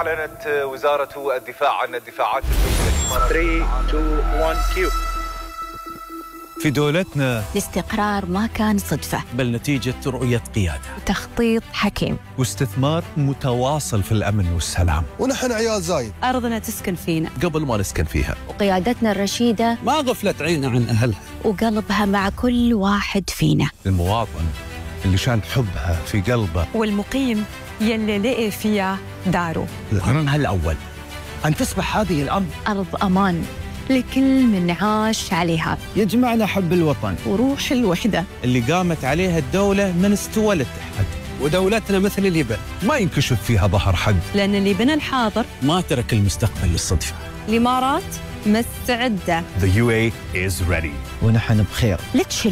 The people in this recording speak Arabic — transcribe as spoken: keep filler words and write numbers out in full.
أعلنت وزارة الدفاع عن الدفاعات الجوية. ثلاثة اثنين واحد كيو. في دولتنا الاستقرار ما كان صدفة، بل نتيجة رؤية قيادة وتخطيط حكيم واستثمار متواصل في الأمن والسلام. ونحن عيال زايد، أرضنا تسكن فينا قبل ما نسكن فيها، وقيادتنا الرشيدة ما غفلت عيننا عن أهلها، وقلبها مع كل واحد فينا. المواطن اللي شال حبها في قلبه، والمقيم يلي لقي فيها داره. وقرارها الأول أن تصبح هذه الأرض أرض أمان لكل من عاش عليها، يجمعنا حب الوطن وروح الوحدة اللي قامت عليها الدولة من استوى للتحت. ودولتنا مثل اليبن ما ينكشف فيها ظهر حد، لأن اللي بنى الحاضر ما ترك المستقبل للصدفة. الإمارات مستعدة. The يو إيه is ready. ونحن بخير. لا تشل